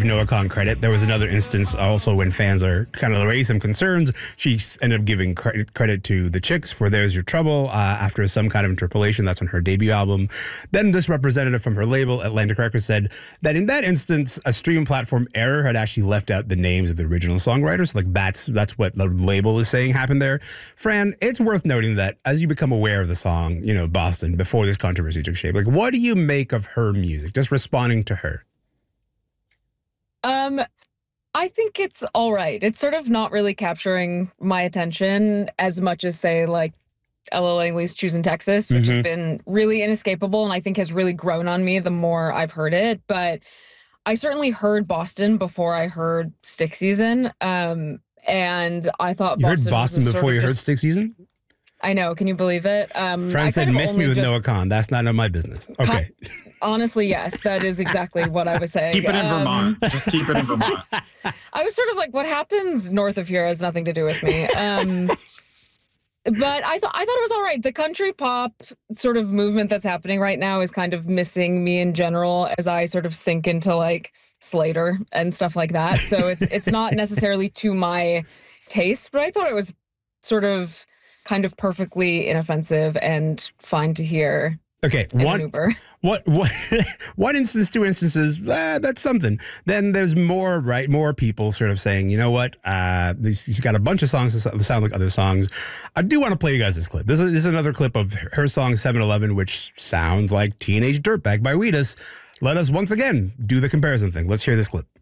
Noah Khan credit. There was another instance also when fans are kind of raised some concerns. She ended up giving credit to the Chicks for There's Your Trouble after some kind of interpolation. That's on her debut album. Then this representative from her label, Atlantic Records, said that in that instance, a stream platform error had actually left out the names of the original songwriters. Like that's what the label is saying happened there. Fran, it's worth noting that as you become aware of the song, Boston, before this controversy took shape, like what do you make of her music? Just responding to her. I think it's all right. It's sort of not really capturing my attention as much as, say, like Ella Langley's Choosing Texas, which has been really inescapable and I think has really grown on me the more I've heard it. But I certainly heard Boston before I heard Stick Season. And I thought you heard Boston before you heard Stick Season? I know. Can you believe it? Fran said, miss me with Noah Khan. That's none of my business. Okay. Honestly, yes. That is exactly what I was saying. Keep it in Vermont. Just keep it in Vermont. I was sort of like, what happens north of here has nothing to do with me. But I thought it was all right. The country pop sort of movement that's happening right now is kind of missing me in general as I sort of sink into like Slater and stuff like that. So it's not necessarily to my taste, but I thought it was sort of kind of perfectly inoffensive and fine to hear. Okay, one instance, two instances, that's something. Then there's more, right? More people sort of saying, you know what? He's got a bunch of songs that sound like other songs. I do want to play you guys this clip. This is another clip of her song 7-Eleven, which sounds like Teenage Dirtbag by Wheatus. Let us once again do the comparison thing. Let's hear this clip.